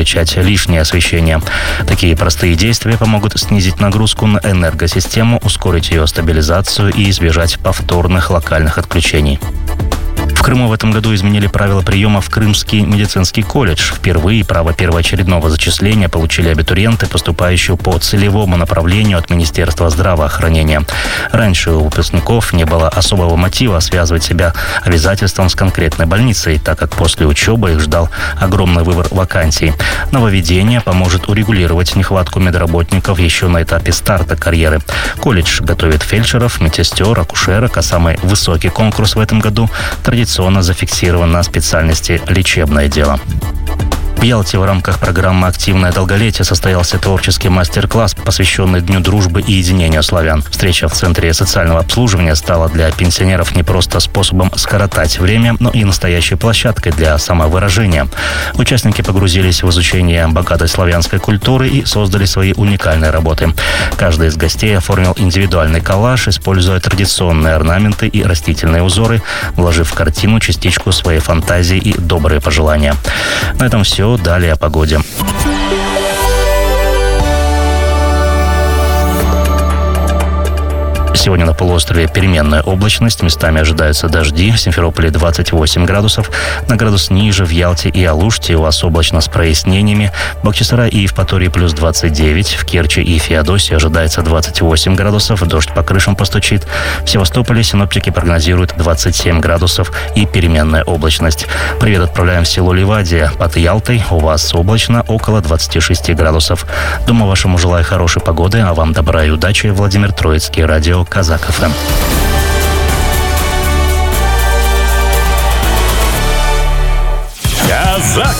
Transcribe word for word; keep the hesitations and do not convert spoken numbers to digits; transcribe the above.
выключать лишнее освещение. Такие простые действия помогут снизить нагрузку на энергосистему, ускорить ее стабилизацию и избежать повторных локальных отключений. В Крыму в этом году изменили правила приема в Крымский медицинский колледж. Впервые право первоочередного зачисления получили абитуриенты, поступающие по целевому направлению от Министерства здравоохранения. Раньше у выпускников не было особого мотива связывать себя обязательством с конкретной больницей, так как после учебы их ждал огромный выбор вакансий. Нововведение поможет урегулировать нехватку медработников еще на этапе старта карьеры. Колледж готовит фельдшеров, медсестер, акушерок, а самый высокий конкурс в этом году традиционно зафиксирован на специальности «Лечебное дело». В Ялте в рамках программы «Активное долголетие» состоялся творческий мастер-класс, посвященный Дню дружбы и единения славян. Встреча в Центре социального обслуживания стала для пенсионеров не просто способом скоротать время, но и настоящей площадкой для самовыражения. Участники погрузились в изучение богатой славянской культуры и создали свои уникальные работы. Каждый из гостей оформил индивидуальный коллаж, используя традиционные орнаменты и растительные узоры, вложив в картину частичку своей фантазии и добрые пожелания. На этом все. Далее о погоде. Сегодня на полуострове переменная облачность, местами ожидаются дожди. В Симферополе двадцать восемь градусов, на градус ниже в Ялте и Алуште у вас облачно с прояснениями. В Бахчисарае и Евпатории плюс двадцать девять, в Керчи и Феодосии ожидается двадцать восемь градусов, дождь по крышам постучит. В Севастополе синоптики прогнозируют двадцать семь градусов и переменная облачность. Привет отправляем в село Ливадия под Ялтой, у вас облачно около двадцать шесть градусов. Думаю, вашему желаю хорошей погоды, а вам добра и удачи. Владимир Троицкий, радио Казак эф эм. Казак